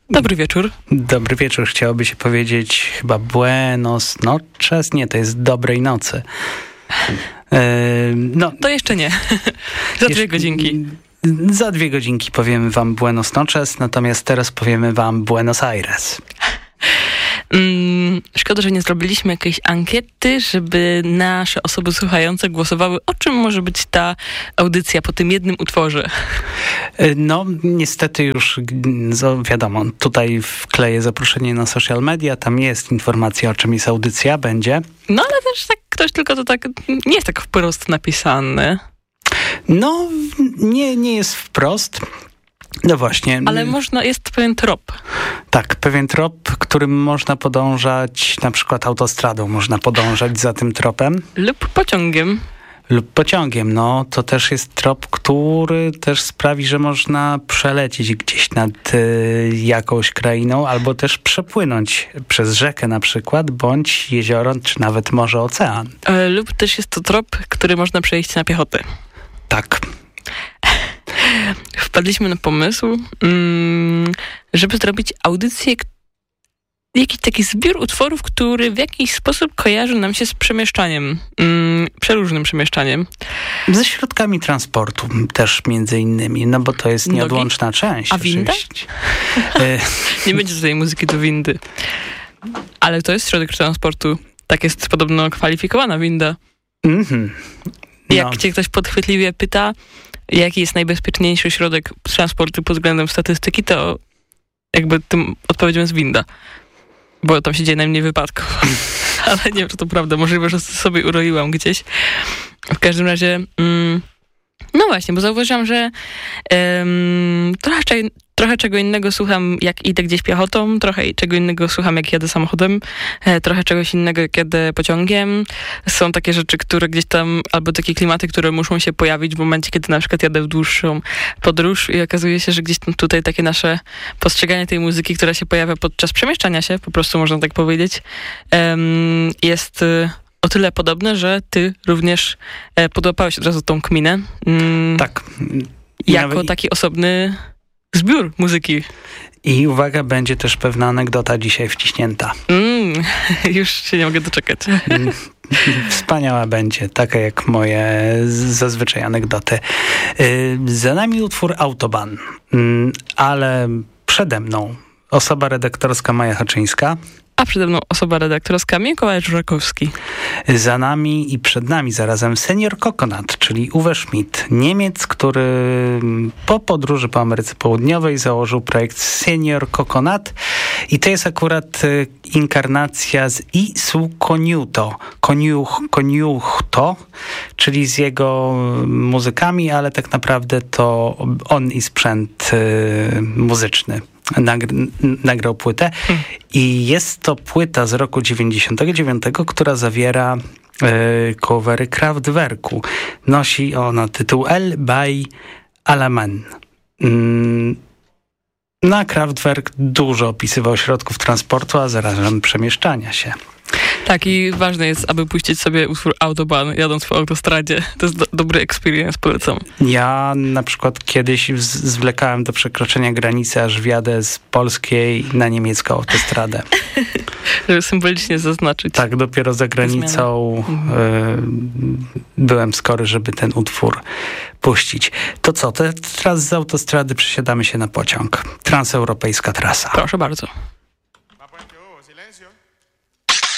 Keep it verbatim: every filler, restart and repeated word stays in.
Dobry wieczór. Dobry wieczór. Chciałoby się powiedzieć chyba buenos noches. Nie, to jest dobrej nocy. Yy, no, to jeszcze nie. Za dwie godzinki. Za dwie godzinki powiemy wam buenos noches, natomiast teraz powiemy wam Buenos Aires. Mm, szkoda, że nie zrobiliśmy jakiejś ankiety, żeby nasze osoby słuchające głosowały, o czym może być ta audycja po tym jednym utworze. No, niestety już no, wiadomo, tutaj wkleję zaproszenie na social media, tam jest informacja, o czym jest audycja, będzie. No, ale też tak ktoś tylko to tak, nie jest tak wprost napisane. No, nie, nie jest wprost. No właśnie. Ale można, jest pewien trop. Tak, pewien trop, którym można podążać, na przykład autostradą można podążać za tym tropem. Lub pociągiem. Lub pociągiem, no to też jest trop, który też sprawi, że można przelecieć gdzieś nad y, jakąś krainą, albo też przepłynąć przez rzekę na przykład, bądź jezioro, czy nawet może ocean. E, lub też jest to trop, który można przejść na piechotę. Tak. Wpadliśmy na pomysł, żeby zrobić audycję, jakiś taki zbiór utworów, który w jakiś sposób kojarzy nam się z przemieszczaniem, przeróżnym przemieszczaniem. Ze środkami transportu też między innymi, no bo to jest nieodłączna Nogi? część. A winda? Nie będzie tutaj muzyki do windy. Ale to jest środek transportu. Tak jest podobno kwalifikowana winda. Mm-hmm. No. Jak cię ktoś podchwytliwie pyta, jaki jest najbezpieczniejszy środek transportu pod względem statystyki, to jakby tym odpowiedzią jest winda. Bo tam się dzieje najmniej wypadków. Ale nie wiem, czy to prawda. Możliwe, że sobie uroiłam gdzieś. W każdym razie... Mm, no właśnie, bo zauważyłam, że um, trochę, trochę czego innego słucham, jak idę gdzieś piechotą, trochę czego innego słucham, jak jadę samochodem, e, trochę czegoś innego, jak jadę pociągiem. Są takie rzeczy, które gdzieś tam, albo takie klimaty, które muszą się pojawić w momencie, kiedy na przykład jadę w dłuższą podróż i okazuje się, że gdzieś tam tutaj takie nasze postrzeganie tej muzyki, która się pojawia podczas przemieszczania się, po prostu można tak powiedzieć, um, jest... o tyle podobne, że ty również e, podłapałeś od razu tą kminę. Mm, tak. Jako Nawet... taki osobny zbiór muzyki. I uwaga, będzie też pewna anegdota dzisiaj wciśnięta. Mm, już się nie mogę doczekać. Wspaniała będzie, taka jak moje zazwyczaj anegdoty. Za nami utwór Autobahn, ale przede mną osoba redaktorska Maja Haczyńska. A przede mną osoba redaktorska Mikołaj Żurakowski. Za nami i przed nami zarazem Senior Coconut, czyli Uwe Schmidt, Niemiec, który po podróży po Ameryce Południowej założył projekt Senior Coconut i to jest akurat inkarnacja z I Su Koniuto, Koniuch, Koniuchto, czyli z jego muzykami, ale tak naprawdę to on i sprzęt y, muzyczny. Nagr- nagrał płytę hmm. i jest to płyta z roku dziewięćdziesiątego dziewiątego, która zawiera y, covery Kraftwerku. Nosi ona tytuł El by Alaman. Mm. Na Kraftwerk dużo opisywał środków transportu, a zarazem przemieszczania się. Tak, i ważne jest, aby puścić sobie utwór Autobahn, jadąc po autostradzie. To jest do, dobry experience, polecam. Ja na przykład kiedyś z- zwlekałem do przekroczenia granicy, aż wjadę z polskiej na niemiecką autostradę. Żeby symbolicznie zaznaczyć. Tak, dopiero za granicą mhm. y- byłem skory, żeby ten utwór puścić. To co, te, teraz z autostrady przesiadamy się na pociąg. Transeuropejska trasa. Proszę bardzo.